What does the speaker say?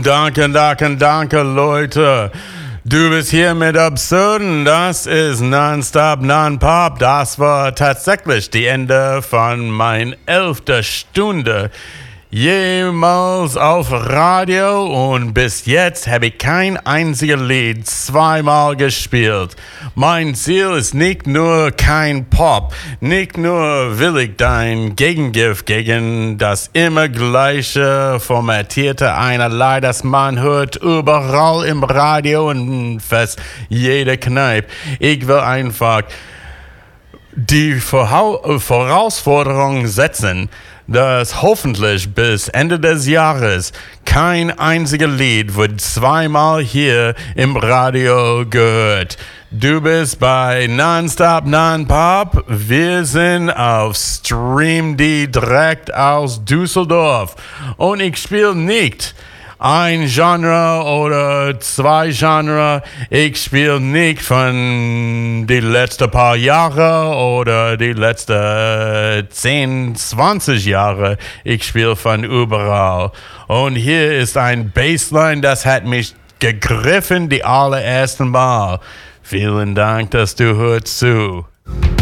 Danke, Leute. Du bist hier mit Absurden. Das ist Nonstop Non-Pop. Das war tatsächlich die Ende von meiner 11. Stunde jemals auf Radio und bis jetzt habe ich kein einziges Lied zweimal gespielt. Mein Ziel ist nicht nur kein Pop, nicht nur will ich dein Gegengift gegen das immer gleiche formatierte einerlei, das man hört überall im Radio und fast jeder Kneipe. Ich will einfach die Vorausforderung setzen, dass hoffentlich bis Ende des Jahres kein einziges Lied wird zweimal hier im Radio gehört. Du bist bei Nonstop Non-Pop. Wir sind auf Stream D direkt aus Düsseldorf. Und ich spiele nicht ein Genre oder zwei Genre. Ich spiele nicht von die letzten paar Jahre oder die letzten 10, 20 Jahre. Ich spiele von überall. Und hier ist ein Bassline, das hat mich gegriffen die allerersten Mal. Vielen Dank, dass du hörst zu.